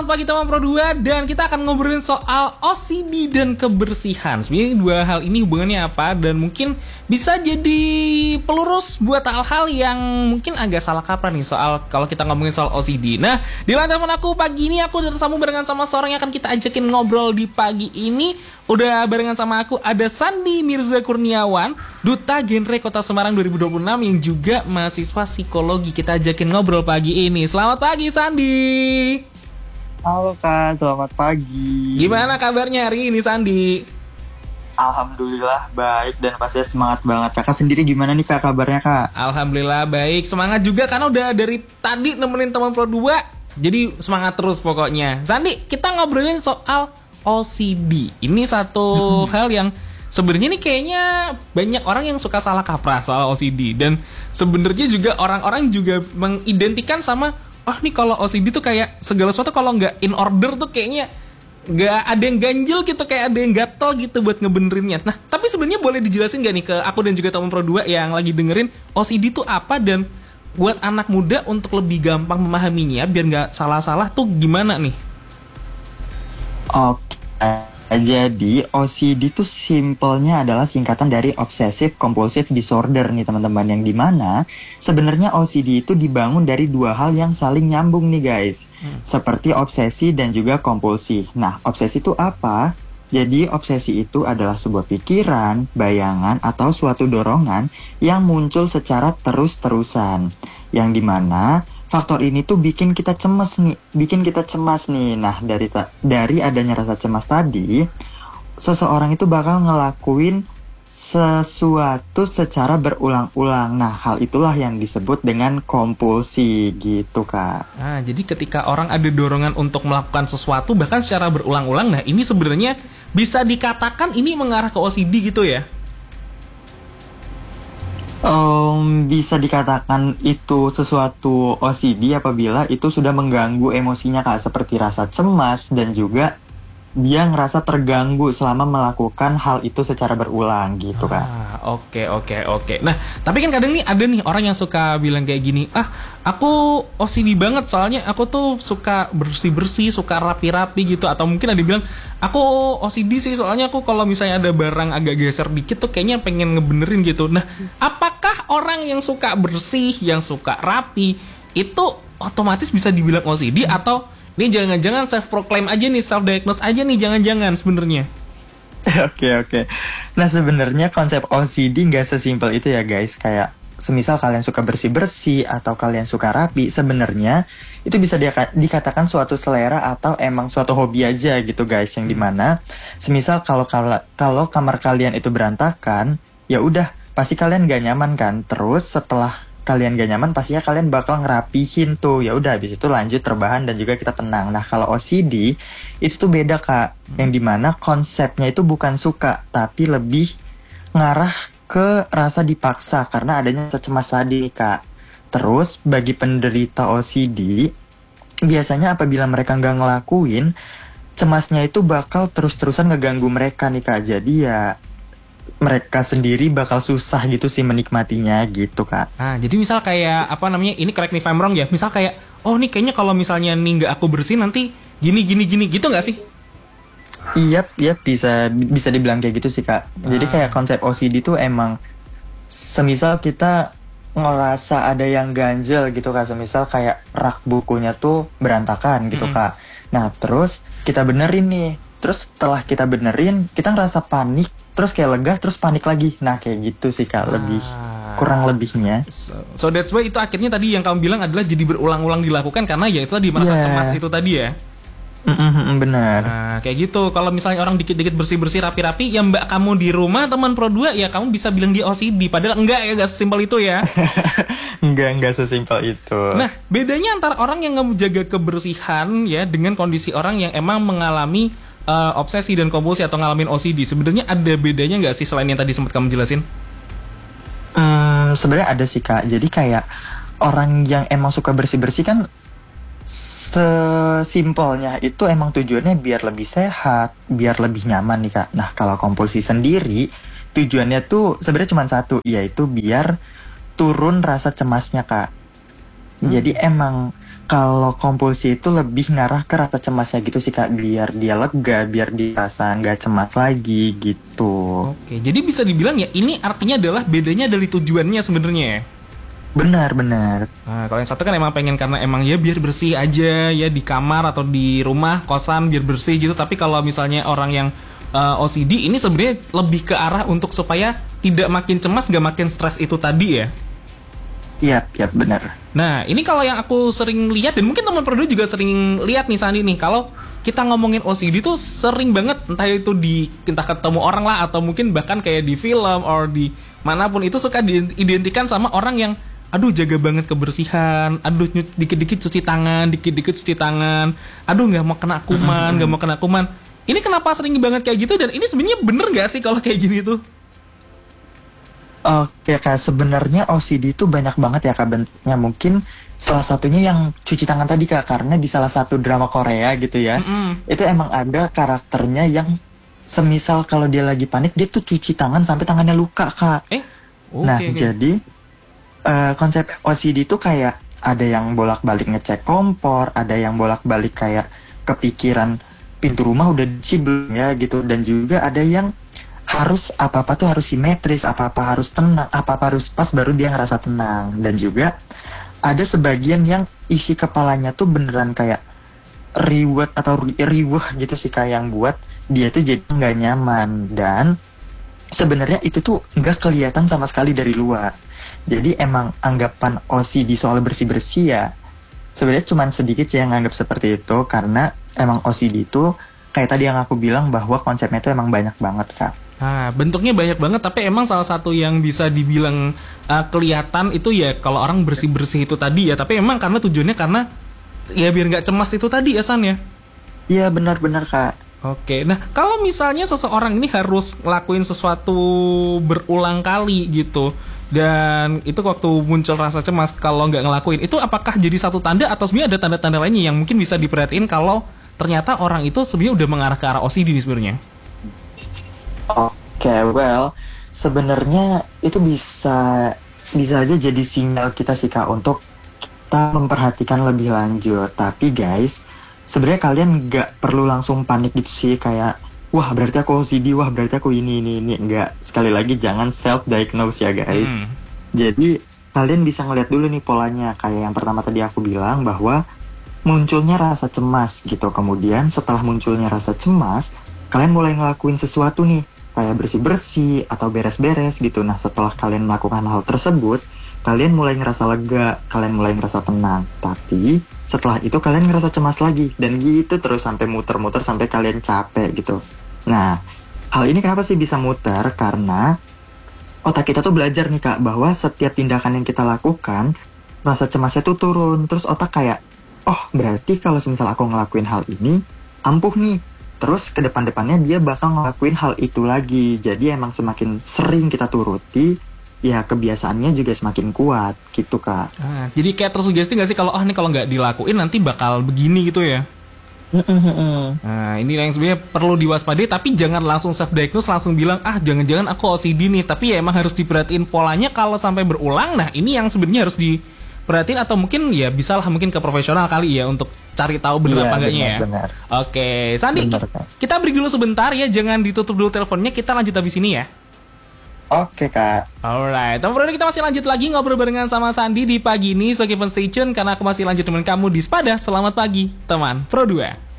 Selamat pagi teman Pro 2 dan kita akan ngobrolin soal OCD dan kebersihan. Sebenarnya dua hal ini hubungannya apa dan mungkin bisa jadi pelurus buat hal-hal yang mungkin agak salah kaprah nih soal kalau kita ngomongin soal OCD. Nah, di line telepon aku pagi ini aku tersambung barengan sama seorang yang akan kita ajakin ngobrol di pagi ini. Udah barengan sama aku ada Sandi Mirza Kurniawan, Duta Genre Kota Semarang 2026 yang juga mahasiswa psikologi. Kita ajakin ngobrol pagi ini. Selamat pagi Sandi. Halo Kak, selamat pagi. Gimana kabarnya hari ini Sandi? Alhamdulillah baik dan pastinya semangat banget. Kakak sendiri gimana nih Kak kabarnya Kak? Alhamdulillah baik, semangat juga karena udah dari tadi nemenin teman Pro 2. Jadi semangat terus pokoknya. Sandi, kita ngobrolin soal OCD. Ini satu hal yang sebenarnya nih kayaknya banyak orang yang suka salah kaprah soal OCD. Dan sebenarnya juga orang-orang juga mengidentikan sama nih kalau OCD tuh kayak segala sesuatu kalau nggak in order tuh kayaknya nggak ada yang ganjil gitu, kayak ada yang gatel gitu buat ngebenerinnya. Nah, tapi sebenarnya boleh dijelasin nggak nih ke aku dan juga teman Pro 2 yang lagi dengerin OCD tuh apa dan buat anak muda untuk lebih gampang memahaminya biar nggak salah-salah tuh gimana nih? Oke, jadi OCD itu simpelnya adalah singkatan dari Obsessive Compulsive Disorder nih teman-teman. Yang dimana sebenarnya OCD itu dibangun dari dua hal yang saling nyambung nih guys. Seperti obsesi dan juga kompulsi. Nah, obsesi itu apa? Jadi obsesi itu adalah sebuah pikiran, bayangan, atau suatu dorongan yang muncul secara terus-terusan. Yang dimana faktor ini tuh bikin kita cemas nih. Nah, dari adanya rasa cemas tadi, seseorang itu bakal ngelakuin sesuatu secara berulang-ulang. Nah, hal itulah yang disebut dengan kompulsi gitu, Kak. Nah, jadi ketika orang ada dorongan untuk melakukan sesuatu bahkan secara berulang-ulang, nah ini sebenarnya bisa dikatakan ini mengarah ke OCD gitu ya? Bisa dikatakan itu sesuatu OCD apabila itu sudah mengganggu emosinya Kak, seperti rasa cemas dan juga dia ngerasa terganggu selama melakukan hal itu secara berulang gitu Kak. Oke. Nah, tapi kan kadang nih ada nih orang yang suka bilang kayak gini, aku OCD banget soalnya aku tuh suka bersih-bersih, suka rapi-rapi gitu. Atau mungkin ada yang bilang, aku OCD sih soalnya aku kalau misalnya ada barang agak geser dikit tuh kayaknya pengen ngebenerin gitu. Nah, apakah orang yang suka bersih, yang suka rapi, itu otomatis bisa dibilang OCD atau ini jangan-jangan self-proclaim aja nih, self-diagnose aja nih, jangan-jangan sebenarnya. Oke. Nah, sebenarnya konsep OCD nggak sesimpel itu ya guys. Kayak semisal kalian suka bersih-bersih atau kalian suka rapi, sebenarnya itu bisa dikatakan suatu selera atau emang suatu hobi aja gitu guys. Yang dimana semisal kalau kamar kalian itu berantakan, ya udah pasti kalian gak nyaman kan. Terus setelah kalian gak nyaman, pastinya kalian bakal ngerapihin tuh. Ya udah habis itu lanjut terbahan dan juga kita tenang. Nah, kalau OCD itu tuh beda Kak. Yang dimana konsepnya itu bukan suka, tapi lebih ngarah ke rasa dipaksa karena adanya cemas tadi Kak. Terus bagi penderita OCD, biasanya apabila mereka nggak ngelakuin, cemasnya itu bakal terus-terusan ngeganggu mereka nih Kak. Jadi ya mereka sendiri bakal susah gitu sih menikmatinya gitu Kak. Jadi misal kayak ini correct me if I'm wrong ya. Misal kayak, nih kayaknya kalau misalnya nih nggak aku bersihin nanti gini gitu nggak sih? Iya bisa dibilang kayak gitu sih Kak. Jadi kayak konsep OCD tuh emang semisal kita ngerasa ada yang ganjel gitu Kak. Semisal kayak rak bukunya tuh berantakan gitu Kak. Nah terus kita benerin nih. Terus setelah kita benerin, kita ngerasa panik, terus kayak lega, terus panik lagi. Nah kayak gitu sih Kak, kurang lebihnya. So that's why itu akhirnya tadi yang kamu bilang adalah jadi berulang-ulang dilakukan karena ya itu tadi merasa cemas itu tadi ya. Benar. Nah kayak gitu. Kalau misalnya orang dikit-dikit bersih-bersih rapi-rapi, ya mbak kamu di rumah teman Pro 2, ya kamu bisa bilang dia OCD. Padahal enggak sesimpel itu ya. Enggak sesimpel itu. Nah, bedanya antara orang yang menjaga kebersihan ya dengan kondisi orang yang emang mengalami obsesi dan kompulsi atau ngalamin OCD, sebenarnya ada bedanya nggak sih selain yang tadi sempat kamu jelasin? Sebenarnya ada sih Kak. Jadi kayak orang yang emang suka bersih-bersih kan sesimpelnya itu emang tujuannya biar lebih sehat, biar lebih nyaman nih Kak. Nah kalau kompulsi sendiri tujuannya tuh sebenarnya cuma satu, yaitu biar turun rasa cemasnya Kak. Jadi emang kalau kompulsi itu lebih ngarah ke rasa cemasnya gitu sih Kak, biar dia lega, biar dia rasa nggak cemas lagi gitu. Oke, jadi bisa dibilang ya ini artinya adalah bedanya dari tujuannya sebenarnya ya. Benar. Nah, kalau yang satu kan emang pengen karena emang ya biar bersih aja ya di kamar atau di rumah kosan biar bersih gitu. Tapi kalau misalnya orang yang OCD ini sebenarnya lebih ke arah untuk supaya tidak makin cemas, gak makin stres itu tadi ya. Iya, benar. Nah, ini kalau yang aku sering lihat dan mungkin teman produk juga sering lihat nih Sandi nih, kalau kita ngomongin OCD tuh sering banget entah itu entah ketemu orang lah atau mungkin bahkan kayak di film or di manapun itu suka diidentikan sama orang yang aduh jaga banget kebersihan, aduh dikit-dikit cuci tangan, aduh nggak mau kena kuman. Ini kenapa sering banget kayak gitu dan ini sebenarnya bener nggak sih kalau kayak gini tuh? Oke Kak, sebenarnya OCD itu banyak banget ya Kak bentuknya. Mungkin salah satunya yang cuci tangan tadi Kak, karena di salah satu drama Korea gitu ya, itu emang ada karakternya yang semisal kalau dia lagi panik, dia tuh cuci tangan sampai tangannya luka Kak. Jadi konsep OCD itu kayak ada yang bolak-balik ngecek kompor, ada yang bolak-balik kayak kepikiran pintu rumah udah dicuci belum ya gitu, dan juga ada yang harus apa-apa tuh harus simetris, apa-apa harus tenang, apa-apa harus pas baru dia ngerasa tenang. Dan juga ada sebagian yang isi kepalanya tuh beneran kayak riwet atau riweh gitu sih kayak yang buat dia tuh jadi nggak nyaman. Dan sebenarnya itu tuh nggak kelihatan sama sekali dari luar. Jadi emang anggapan OCD soal bersih-bersih ya sebenarnya cuma sedikit sih yang nganggap seperti itu, karena emang OCD itu kayak tadi yang aku bilang bahwa konsepnya itu emang banyak banget Kak. Nah, bentuknya banyak banget, tapi emang salah satu yang bisa dibilang kelihatan itu ya kalau orang bersih-bersih itu tadi ya. Tapi emang karena tujuannya karena ya biar nggak cemas itu tadi ya San ya? Iya benar-benar Kak. Oke, nah kalau misalnya seseorang ini harus ngelakuin sesuatu berulang kali gitu, dan itu waktu muncul rasa cemas kalau nggak ngelakuin, itu apakah jadi satu tanda atau sebenarnya ada tanda-tanda lainnya yang mungkin bisa diperhatiin kalau ternyata orang itu sebenarnya udah mengarah ke arah OCD nih sebenarnya? Oke, well, sebenarnya itu bisa aja jadi sinyal kita sih Kak untuk kita memperhatikan lebih lanjut. Tapi guys, sebenarnya kalian nggak perlu langsung panik gitu sih kayak wah berarti aku OCD, wah berarti aku ini. Nggak, sekali lagi jangan self diagnose ya guys. Jadi kalian bisa ngeliat dulu nih polanya, kayak yang pertama tadi aku bilang bahwa munculnya rasa cemas gitu. Kemudian setelah munculnya rasa cemas, kalian mulai ngelakuin sesuatu nih kayak bersih-bersih atau beres-beres gitu. Nah setelah kalian melakukan hal tersebut, kalian mulai ngerasa lega, kalian mulai ngerasa tenang. Tapi setelah itu kalian ngerasa cemas lagi, dan gitu terus sampai muter-muter sampai kalian capek gitu. Nah hal ini kenapa sih bisa muter? Karena otak kita tuh belajar nih Kak, bahwa setiap tindakan yang kita lakukan, rasa cemasnya tuh turun. Terus otak kayak, oh berarti kalau misal aku ngelakuin hal ini, ampuh nih. Terus ke depan-depannya dia bakal ngelakuin hal itu lagi. Jadi emang semakin sering kita turuti, ya kebiasaannya juga semakin kuat gitu Kak. Jadi kayak tersugesti gak sih kalau ini kalau nggak dilakuin nanti bakal begini gitu ya? Nah ini yang sebenarnya perlu diwaspadai, tapi jangan langsung self diagnose, langsung bilang jangan-jangan aku OCD nih. Tapi ya emang harus diperhatiin polanya kalau sampai berulang. Nah ini yang sebenarnya harus diperhatiin, atau mungkin ya bisalah mungkin ke profesional kali ya untuk cari tahu bener apa enggaknya ya. Benar. Oke, Sandi, kita break dulu sebentar ya, jangan ditutup dulu teleponnya, kita lanjut habis ini ya. Oke Kak. Alright, teman-teman kita masih lanjut lagi ngobrol barengan sama Sandi di pagi ini. So keep on stay tune karena aku masih lanjut dengan kamu di Sepada. Selamat pagi, teman Pro 2.